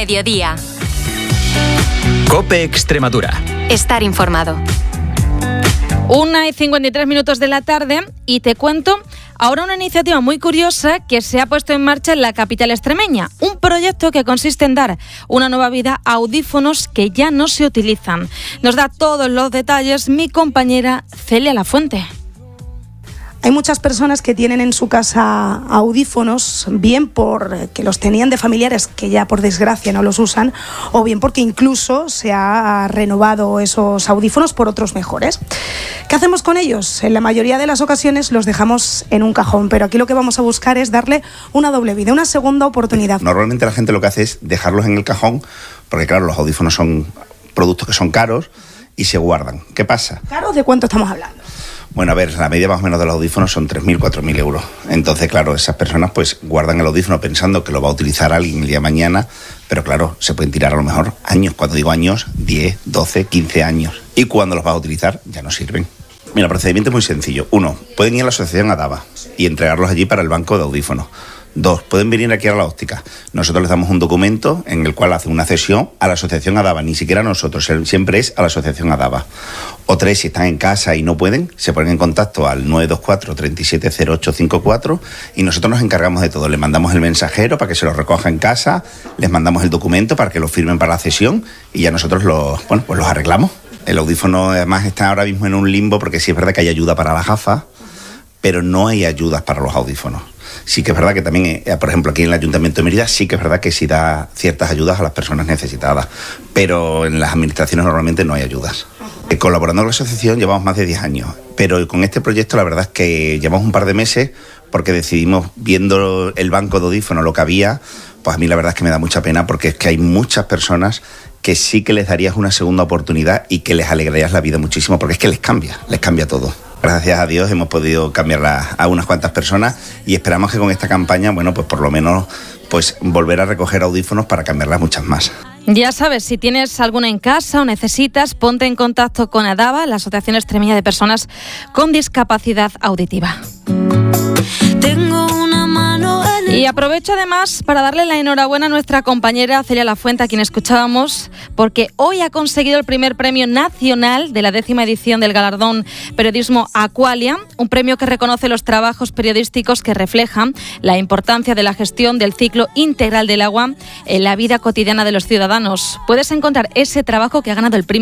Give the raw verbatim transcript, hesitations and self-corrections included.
mediodía. COPE Extremadura. Estar informado. Una y cincuenta y tres minutos de la tarde y te cuento ahora una iniciativa muy curiosa que se ha puesto en marcha en la capital extremeña. Un proyecto que consiste en dar una nueva vida a audífonos que ya no se utilizan. Nos da todos los detalles mi compañera Celia Lafuente. Hay muchas personas que tienen en su casa audífonos, bien porque los tenían de familiares que ya por desgracia no los usan, o bien porque incluso se ha renovado esos audífonos por otros mejores. ¿Qué hacemos con ellos? En la mayoría de las ocasiones los dejamos en un cajón, pero aquí lo que vamos a buscar es darle una doble vida, una segunda oportunidad. Normalmente la gente lo que hace es dejarlos en el cajón, porque claro, los audífonos son productos que son caros y se guardan. ¿Qué pasa? ¿Caros? ¿De cuánto estamos hablando? Bueno, a ver, la media más o menos de los audífonos son tres mil, cuatro mil euros. Entonces, claro, esas personas pues guardan el audífono pensando que lo va a utilizar alguien el día de mañana, pero claro, se pueden tirar a lo mejor años. Cuando digo años, diez, doce, quince años. Y cuando los vas a utilizar, ya no sirven. Mira, el procedimiento es muy sencillo. Uno, pueden ir a la asociación ADAVA y entregarlos allí para el banco de audífonos. Dos, pueden venir aquí a la óptica. Nosotros les damos un documento en el cual hacen una cesión a la asociación ADAVA, ni siquiera a nosotros, siempre es a la asociación ADAVA. O tres, si están en casa y no pueden, se ponen en contacto al nueve dos cuatro, tres siete cero ocho cinco cuatro y nosotros nos encargamos de todo. Les mandamos el mensajero para que se lo recoja en casa, les mandamos el documento para que lo firmen para la cesión y ya nosotros los, bueno, pues los arreglamos. El audífono además está ahora mismo en un limbo porque sí es verdad que hay ayuda para las gafas, pero no hay ayudas para los audífonos. Sí que es verdad que también, eh, por ejemplo, aquí en el Ayuntamiento de Mérida sí que es verdad que sí da ciertas ayudas a las personas necesitadas, pero en las administraciones normalmente no hay ayudas. Eh, colaborando con la asociación llevamos más de diez años, pero con este proyecto la verdad es que llevamos un par de meses porque decidimos, viendo el banco de audífonos, lo que había, pues a mí la verdad es que me da mucha pena porque es que hay muchas personas que sí que les darías una segunda oportunidad y que les alegrarías la vida muchísimo porque es que les cambia, les cambia todo. Gracias a Dios hemos podido cambiarla a unas cuantas personas y esperamos que con esta campaña, bueno, pues por lo menos pues volver a recoger audífonos para cambiarlas muchas más. Ya sabes, si tienes alguna en casa o necesitas, ponte en contacto con ADAVA, la Asociación Extremeña de Personas con Discapacidad Auditiva. Tengo una mano en el... Y aprovecho además para darle la enhorabuena a nuestra compañera Celia Lafuente, a quien escuchábamos, porque hoy ha conseguido el primer premio nacional de la décima edición del galardón Periodismo Aqualia, un premio que reconoce los trabajos periodísticos que reflejan la importancia de la gestión del ciclo integral del agua en la vida cotidiana de los ciudadanos. Puedes encontrar ese trabajo que ha ganado el primer